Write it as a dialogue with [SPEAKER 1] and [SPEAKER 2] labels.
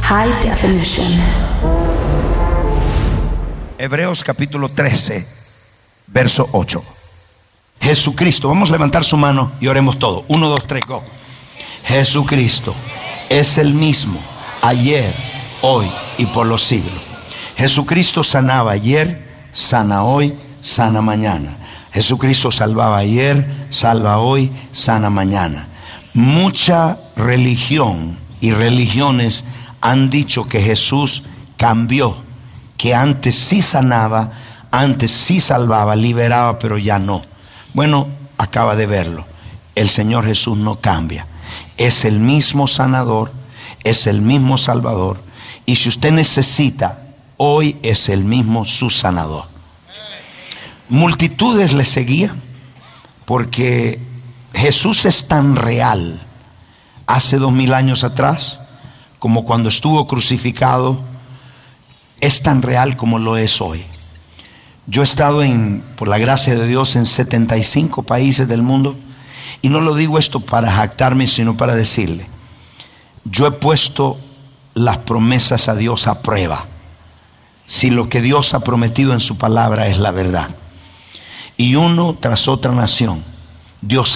[SPEAKER 1] High definition.
[SPEAKER 2] Hebreos capítulo 13, verso 8. Jesucristo, vamos a levantar su mano y oremos todo. 1, 2, 3, go. Jesucristo es el mismo ayer, hoy y por los siglos. Jesucristo sanaba ayer, sana hoy, sana mañana. Jesucristo salvaba ayer, salva hoy, sana mañana. Mucha religión y religiones han dicho que Jesús cambió, que antes sí sanaba, antes sí salvaba, liberaba, pero ya no. Bueno, acaba de verlo. El Señor Jesús no cambia. Es el mismo sanador, es el mismo salvador. Y si usted necesita, hoy es el mismo su sanador. Multitudes le seguían porque Jesús es tan real hace 2000 años atrás como cuando estuvo crucificado. Es tan real como lo es hoy. Yo he estado por la gracia de Dios en 75 países del mundo, y no lo digo esto para jactarme, sino para decirle, yo he puesto las promesas a Dios a prueba, si lo que Dios ha prometido en su palabra es la verdad. Y uno tras otra nación, Dios